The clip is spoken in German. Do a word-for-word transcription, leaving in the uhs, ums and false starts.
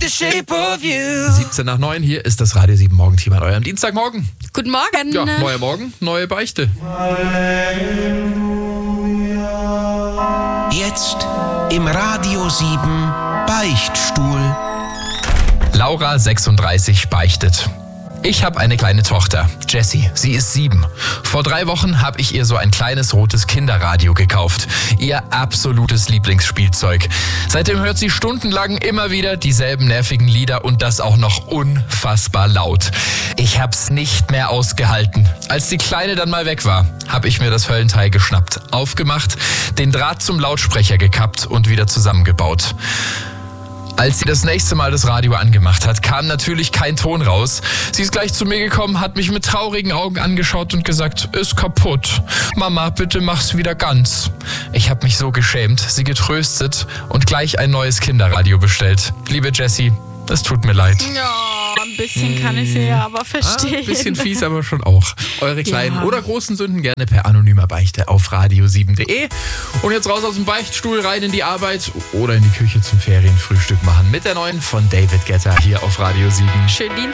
the shape of you. siebzehn nach neun, hier ist das Radio sieben Morgenteam an eurem Dienstagmorgen. Guten Morgen. Ja, neuer Morgen, neue Beichte. Jetzt im Radio sieben Beichtstuhl. Laura, sechsunddreißig, beichtet. Ich habe eine kleine Tochter, Jessie. Sie ist sieben. Vor drei Wochen habe ich ihr so ein kleines rotes Kinderradio gekauft. Ihr absolutes Lieblingsspielzeug. Seitdem hört sie stundenlang immer wieder dieselben nervigen Lieder und das auch noch unfassbar laut. Ich hab's nicht mehr ausgehalten. Als die Kleine dann mal weg war, habe ich mir das Höllenteil geschnappt, aufgemacht, den Draht zum Lautsprecher gekappt und wieder zusammengebaut. Als sie das nächste Mal das Radio angemacht hat, kam natürlich kein Ton raus. Sie ist gleich zu mir gekommen, hat mich mit traurigen Augen angeschaut und gesagt, ist kaputt. Mama, bitte mach's wieder ganz. Ich habe mich so geschämt, sie getröstet und gleich ein neues Kinderradio bestellt. Liebe Jessie, es tut mir leid. Ja, ein bisschen kann ich sie ja aber verstehen. Ah, ein bisschen fies, aber schon auch. Eure kleinen Ja. oder großen Sünden gerne per anonymer Beichte auf radio sieben punkt de. Und jetzt raus aus dem Beichtstuhl, rein in die Arbeit oder in die Küche zum Ferienfrühstück machen mit der neuen von David Guetta hier auf Radio sieben. Schönen Dienstag.